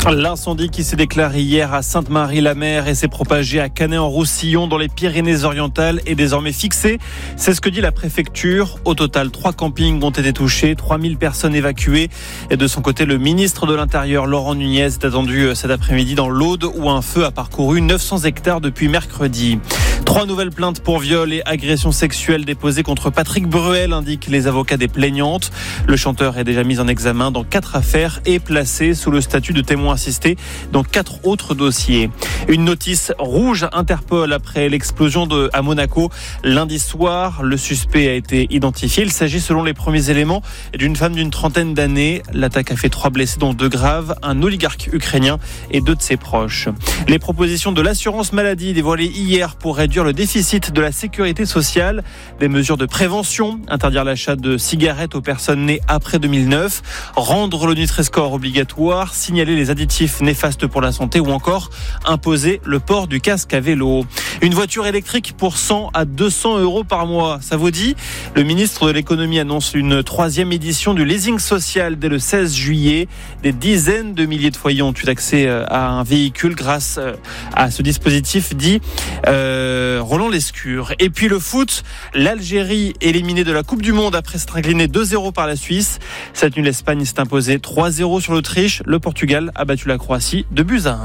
L'incendie qui s'est déclaré hier à Sainte-Marie-la-Mer et s'est propagé à Canet-en-Roussillon dans les Pyrénées-Orientales est désormais fixé. C'est ce que dit la préfecture. Au total, 3 campings ont été touchés, 3000 personnes évacuées. Et de son côté, le ministre de l'Intérieur, Laurent Nunez, est attendu cet après-midi dans l'Aude où un feu a parcouru 900 hectares depuis mercredi. 3 nouvelles plaintes pour viol et agression sexuelle déposées contre Patrick Bruel, indiquent les avocats des plaignantes. Le chanteur est déjà mis en examen dans 4 affaires et placé sous le statut de témoin assisté dans 4 autres dossiers. Une notice rouge Interpol après l'explosion à Monaco. Lundi soir, le suspect a été identifié. Il s'agit, selon les premiers éléments, d'une femme d'une trentaine d'années. L'attaque a fait 3 blessés, dont 2 graves, un oligarque ukrainien et 2 de ses proches. Les propositions de l'assurance maladie dévoilées hier pour réduire le déficit de la sécurité sociale. Des mesures de prévention, interdire l'achat de cigarettes aux personnes nées après 2009, rendre le Nutri-Score obligatoire, signaler les additifs néfastes pour la santé ou encore imposer le port du casque à vélo. Une voiture électrique pour 100 à 200 euros par mois, ça vous dit ? Le ministre de l'économie annonce une 3e édition du leasing social dès le 16 juillet. Des dizaines de milliers de foyers ont eu accès à un véhicule grâce à ce dispositif dit Roland Lescure. Et puis le foot, l'Algérie éliminée de la Coupe du Monde après s'être inclinée 2-0 par la Suisse. Cette nuit, l'Espagne s'est imposée 3-0 sur l'Autriche. Le Portugal a battu la Croatie 2-1.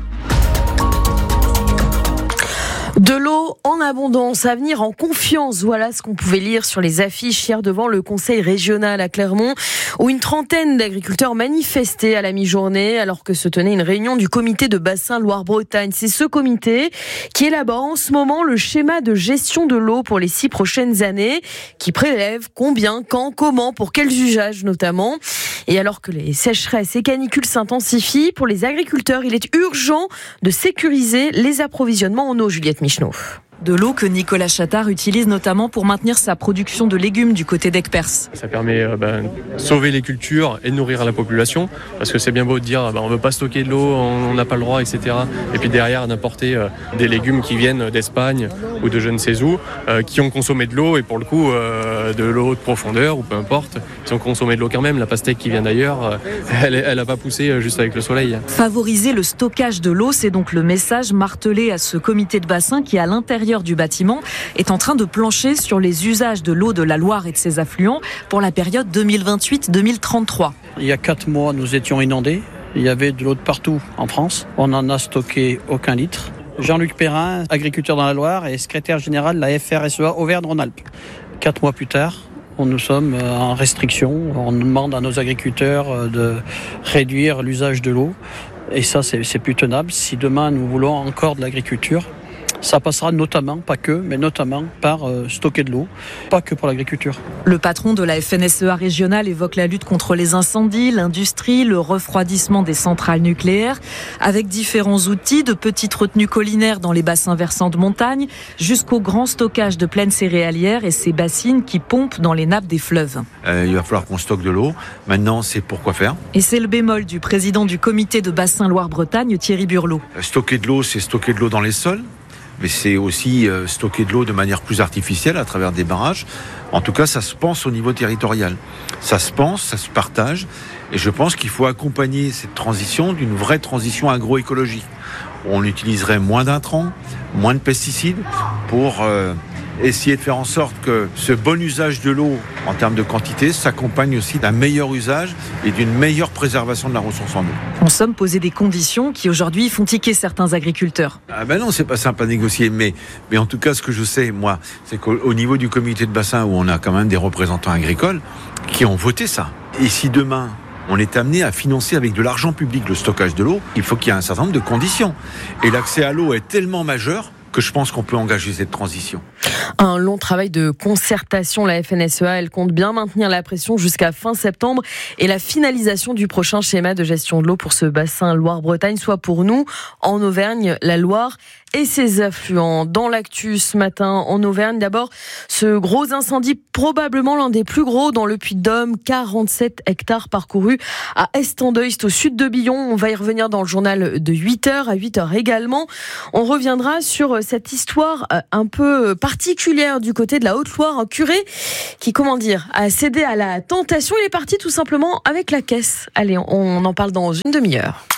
De l'eau en abondance, à venir en confiance. Voilà ce qu'on pouvait lire sur les affiches hier devant le conseil régional à Clermont, où une trentaine d'agriculteurs manifestaient à la mi-journée alors que se tenait une réunion du comité de bassin Loire-Bretagne. C'est ce comité qui élabore en ce moment le schéma de gestion de l'eau pour les 6 prochaines années, qui prélève combien, quand, comment, pour quels usages notamment. Et alors que les sécheresses et canicules s'intensifient, pour les agriculteurs, il est urgent de sécuriser les approvisionnements en eau, Juliette Michneau. De l'eau que Nicolas Chattard utilise notamment pour maintenir sa production de légumes du côté d'Aiguepers. Ça permet de sauver les cultures et de nourrir la population, parce que c'est bien beau de dire on ne veut pas stocker de l'eau, on n'a pas le droit, etc. Et puis derrière d'importer des légumes qui viennent d'Espagne ou de je ne sais où, qui ont consommé de l'eau, et pour le coup de l'eau de profondeur ou peu importe, ils ont consommé de l'eau quand même. La pastèque qui vient d'ailleurs, elle n'a pas poussé juste avec le soleil. Favoriser le stockage de l'eau, c'est donc le message martelé à ce comité de bassin qui, à l'intérieur du bâtiment, est en train de plancher sur les usages de l'eau de la Loire et de ses affluents pour la période 2028-2033. Il y a 4 mois, nous étions inondés. Il y avait de l'eau de partout en France. On n'en a stocké aucun litre. Jean-Luc Perrin, agriculteur dans la Loire et secrétaire général de la FRSEA Auvergne-Rhône-Alpes. 4 mois plus tard, nous sommes en restriction. On demande à nos agriculteurs de réduire l'usage de l'eau. Et ça, c'est plus tenable. Si demain, nous voulons encore de l'agriculture, ça passera notamment, pas que, mais notamment par stocker de l'eau, pas que pour l'agriculture. Le patron de la FNSEA régionale évoque la lutte contre les incendies, l'industrie, le refroidissement des centrales nucléaires, avec différents outils, de petites retenues collinaires dans les bassins versants de montagne, jusqu'au grand stockage de plaines céréalières et ces bassines qui pompent dans les nappes des fleuves. Il va falloir qu'on stocke de l'eau. Maintenant, c'est pourquoi faire. Et c'est le bémol du président du comité de bassin Loire-Bretagne, Thierry Burlot. Stocker de l'eau, c'est stocker de l'eau dans les sols. Mais c'est aussi stocker de l'eau de manière plus artificielle à travers des barrages. En tout cas, ça se pense au niveau territorial. Ça se pense, ça se partage. Et je pense qu'il faut accompagner cette transition d'une vraie transition agroécologique. On utiliserait moins d'intrants, moins de pesticides pour essayer de faire en sorte que ce bon usage de l'eau en termes de quantité s'accompagne aussi d'un meilleur usage et d'une meilleure préservation de la ressource en eau. En somme, poser des conditions qui aujourd'hui font tiquer certains agriculteurs. Non, c'est pas simple à négocier, mais en tout cas, ce que je sais, moi, c'est qu'au niveau du comité de bassin, où on a quand même des représentants agricoles qui ont voté ça. Et si demain, on est amené à financer avec de l'argent public le stockage de l'eau, il faut qu'il y ait un certain nombre de conditions. Et l'accès à l'eau est tellement majeur que je pense qu'on peut engager cette transition. Un long travail de concertation. La FNSEA, elle compte bien maintenir la pression jusqu'à fin septembre et la finalisation du prochain schéma de gestion de l'eau pour ce bassin Loire-Bretagne, soit pour nous, en Auvergne, la Loire et ses affluents. Dans l'actu ce matin en Auvergne, d'abord, ce gros incendie, probablement l'un des plus gros dans le Puy-de-Dôme, 47 hectares parcourus à Estendeuil, c'est au sud de Billon. On va y revenir dans le journal de 8h, à 8h également. On reviendra sur cette histoire un peu particulière du côté de la Haute-Loire, un curé qui, a cédé à la tentation. Il est parti tout simplement avec la caisse. Allez, on en parle dans une demi-heure.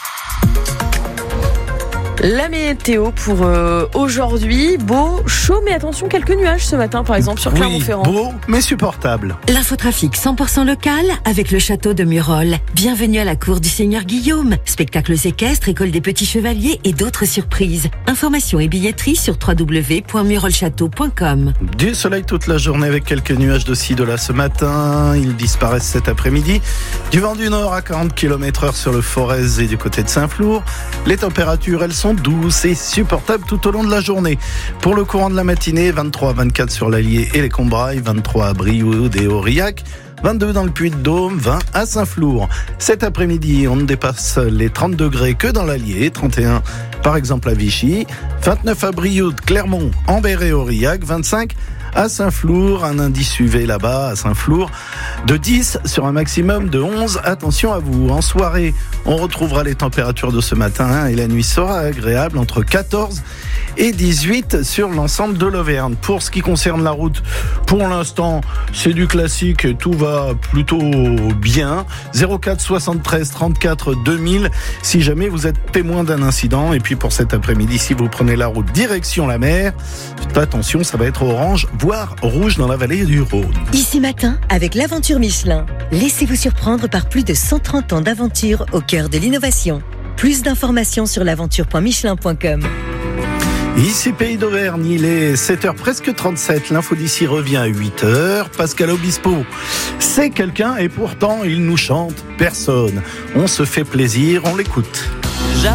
La météo pour aujourd'hui, beau, chaud, mais attention, quelques nuages ce matin, par exemple, sur Clermont-Ferrand. Beau, mais supportable. L'infotrafic 100% local avec le château de Murol. Bienvenue à la cour du Seigneur Guillaume. Spectacles équestres, école des petits chevaliers et d'autres surprises. Informations et billetterie sur www.murolchâteau.com. Du soleil toute la journée avec quelques nuages de ci, de là ce matin. Ils disparaissent cet après-midi. Du vent du nord à 40 km/h sur le Forez et du côté de Saint-Flour. Les températures, elles sont douces et supportables tout au long de la journée. Pour le courant de la matinée, 23 à 24 sur l'Allier et les Combrailles, 23 à Brioude et Aurillac, 22 dans le Puy-de-Dôme, 20 à Saint-Flour. Cet après-midi, on ne dépasse les 30 degrés que dans l'Allier, 31 par exemple à Vichy, 29 à Brioude, Clermont, Ambert et Aurillac, 25 à Saint-Flour, un indice UV là-bas à Saint-Flour de 10 sur un maximum de 11. Attention à vous. En soirée, on retrouvera les températures de ce matin et la nuit sera agréable entre 14 et 18 sur l'ensemble de l'Auvergne. Pour ce qui concerne la route, pour l'instant, c'est du classique, tout va plutôt bien. 04 73 34 2000 si jamais vous êtes témoin d'un incident. Et puis pour cet après-midi, si vous prenez la route direction la mer, attention, ça va être orange, voire rouge dans la vallée du Rhône. Ici Matin, avec l'aventure Michelin. Laissez-vous surprendre par plus de 130 ans d'aventure au cœur de l'innovation. Plus d'informations sur l'aventure.michelin.com. Ici Pays d'Auvergne, il est 7h presque 37. L'info d'ici revient à 8h. Pascal Obispo, c'est quelqu'un et pourtant il nous chante personne. On se fait plaisir, on l'écoute.